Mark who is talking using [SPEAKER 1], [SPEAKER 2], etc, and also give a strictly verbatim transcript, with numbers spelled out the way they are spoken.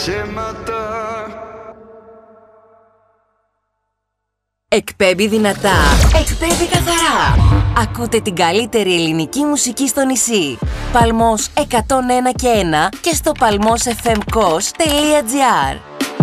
[SPEAKER 1] ψέματα.
[SPEAKER 2] Εκπέμπει δυνατά, εκπέμπει καθαρά. Ακούτε την καλύτερη ελληνική μουσική στο νησί. Παλμός εκατόν ένα και ένα και στο παλμός εφ εμ κος τελεία τζι άρ.